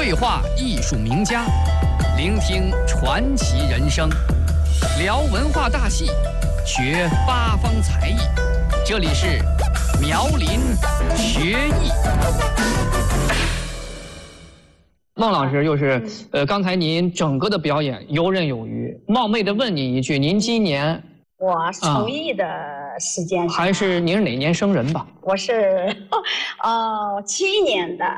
对话艺术名家，聆听传奇人生，聊文化大戏，学八方才艺。这里是苗林学艺。孟老师，就是刚才您整个的表演游刃有余。冒昧的问您一句，您今年我从艺的时间上， 还是您是哪年生人吧？ 我是71年的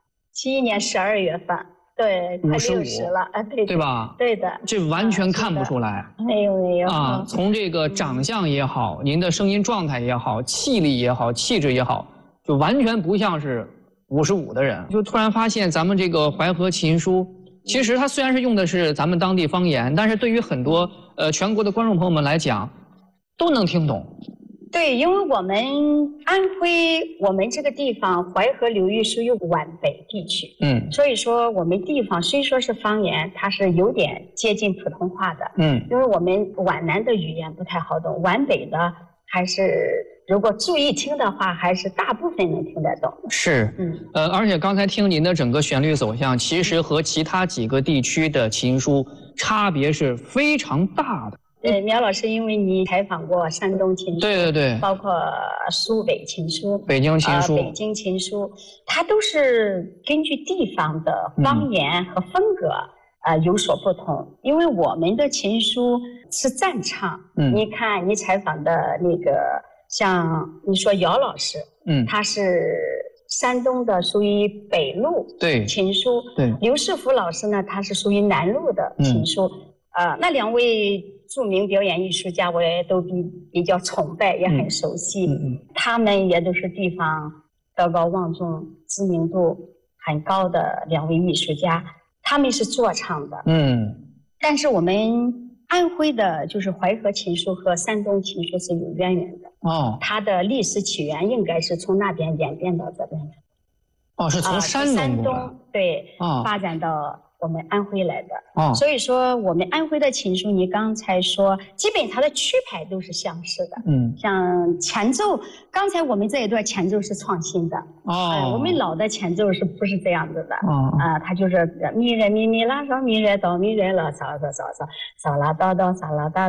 ，71年12月份，对，快60了，对吧？ 对的， 这完全看不出来。 没有啊，从这个长相也好，您的声音状态也好，气力也好，气质也好，就完全不像是55的人。就突然发现咱们这个淮河琴书，其实它虽然是用的是咱们当地方言，但是对于很多全国的观众朋友们来讲，都能听懂。 对，因为我们安徽，我们这个地方淮河流域属于皖北地区，所以说我们地方虽说是方言，它是有点接近普通话的，因为我们皖南的语言不太好懂，皖北的还是如果注意听的话，还是大部分能听得懂。 是，而且刚才听您的整个旋律走向，其实和其他几个地区的琴书差别是非常大的。 苗老师，因为你采访过山东琴书， 对， 包括苏北琴书、 北京琴书、 北京琴书，它都是根据地方的方言和风格有所不同。因为我们的琴书是赞唱，你看你采访的那个，像你说姚老师，他是山东的，属于北路琴书，刘世福老师呢，他是属于南路的琴书。那两位著名表演艺术家，我也都比较崇拜，也很熟悉。他们也都是地方德高望重、知名度很高的两位艺术家，他们是做唱的。但是我们安徽的，就是淮河琴书和山东琴书是有渊源的。它的历史起源应该是从那边演变到这边的。 是从山东发展到我们安徽来的，所以说我们安徽的琴书，你刚才说，基本它的曲牌都是相似的，像前奏，刚才我们这一段前奏是创新的，我们老的前奏是不是这样子的？它就是咪来咪咪拉嗦咪来哆咪来了嗦嗦嗦嗦嗦啦哆哆嗦啦哆